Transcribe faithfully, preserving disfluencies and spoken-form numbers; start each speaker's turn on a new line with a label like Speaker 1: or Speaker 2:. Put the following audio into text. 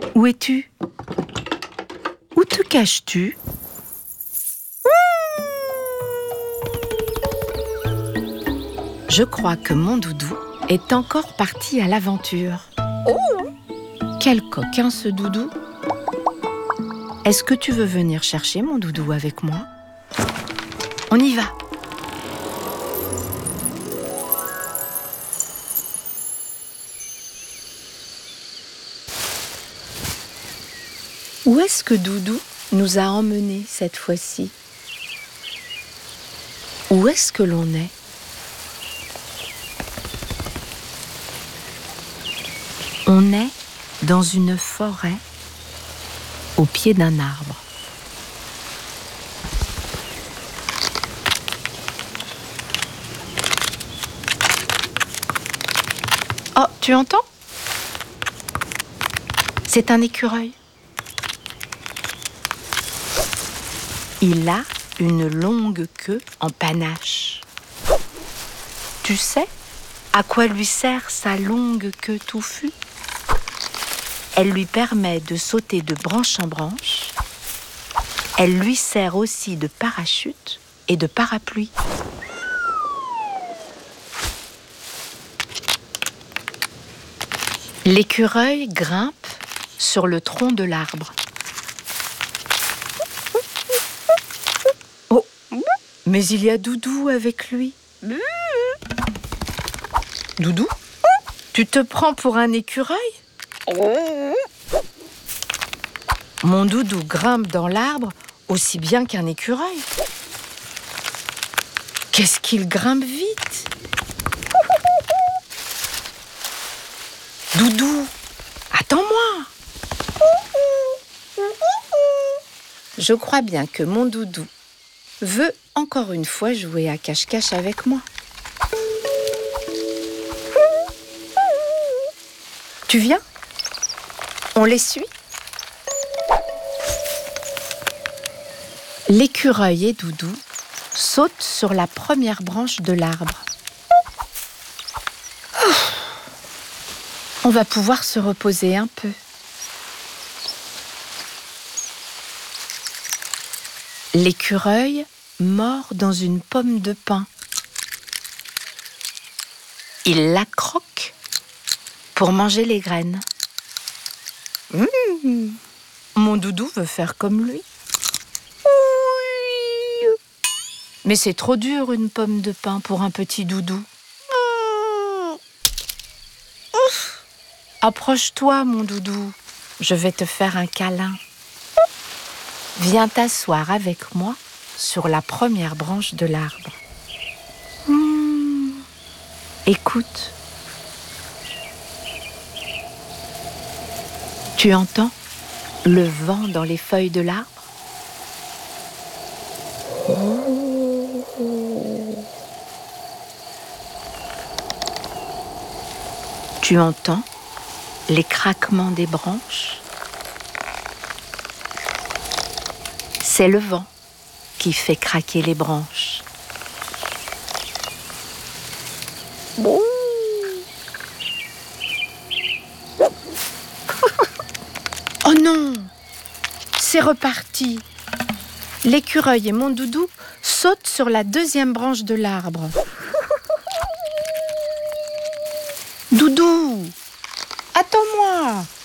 Speaker 1: Où es-tu? Où te caches-tu? Je crois que mon doudou est encore parti à l'aventure.
Speaker 2: Oh!
Speaker 1: Quel coquin ce doudou! Est-ce que tu veux venir chercher mon doudou avec moi? On y va! Où est-ce que Doudou nous a emmenés cette fois-ci? Où est-ce que l'on est? On est dans une forêt au pied d'un arbre. Oh, tu entends? C'est un écureuil. Il a une longue queue en panache. Tu sais à quoi lui sert sa longue queue touffue? Elle lui permet de sauter de branche en branche. Elle lui sert aussi de parachute et de parapluie. L'écureuil grimpe sur le tronc de l'arbre. Oh, mais il y a Doudou avec lui. Doudou, tu te prends pour un écureuil? Mon doudou grimpe dans l'arbre aussi bien qu'un écureuil. Qu'est-ce qu'il grimpe vite! Doudou, attends-moi! Je crois bien que mon doudou veut encore une fois jouer à cache-cache avec moi. Tu viens? On les suit? L'écureuil et Doudou sautent sur la première branche de l'arbre. On va pouvoir se reposer un peu. L'écureuil mord dans une pomme de pin. Il la croque pour manger les graines. Mmh. Mon doudou veut faire comme lui. Oui. Mais c'est trop dur une pomme de pin pour un petit doudou. Mmh. Approche-toi, mon doudou. Je vais te faire un câlin. Viens t'asseoir avec moi sur la première branche de l'arbre. Mmh. Écoute. Tu entends le vent dans les feuilles de l'arbre? Oh. Tu entends les craquements des branches? C'est le vent qui fait craquer les branches. Oh. Oh non! C'est reparti! L'écureuil et mon doudou sautent sur la deuxième branche de l'arbre. Doudou! Attends-moi!